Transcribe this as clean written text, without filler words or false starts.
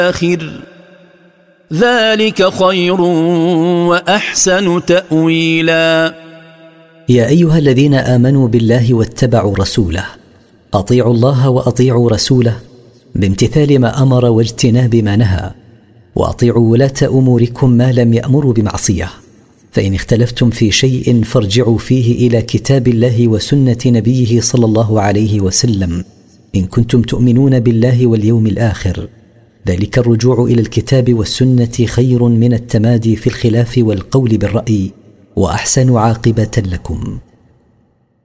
الآخر ذلك خير وأحسن تأويلا. يا أيها الذين آمنوا بالله واتبعوا رسوله أطيعوا الله وأطيعوا رسوله بامتثال ما أمر واجتناب ما نهى، وأطيعوا ولاة أموركم ما لم يأمروا بمعصية، فإن اختلفتم في شيء فارجعوا فيه إلى كتاب الله وسنة نبيه صلى الله عليه وسلم إن كنتم تؤمنون بالله واليوم الآخر، ذلك الرجوع إلى الكتاب والسنة خير من التمادي في الخلاف والقول بالرأي، وأحسن عاقبة لكم.